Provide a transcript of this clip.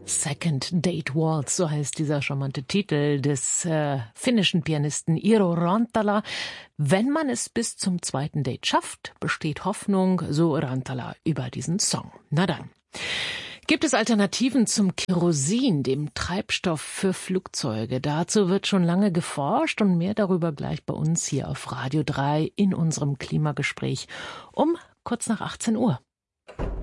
Second Date Waltz, so heißt dieser charmante Titel des finnischen Pianisten Iiro Rantala. Wenn man es bis zum zweiten Date schafft, besteht Hoffnung, so Rantala über diesen Song. Na dann. Gibt es Alternativen zum Kerosin, dem Treibstoff für Flugzeuge? Dazu wird schon lange geforscht und mehr darüber gleich bei uns hier auf Radio 3 in unserem Klimagespräch um kurz nach 18 Uhr.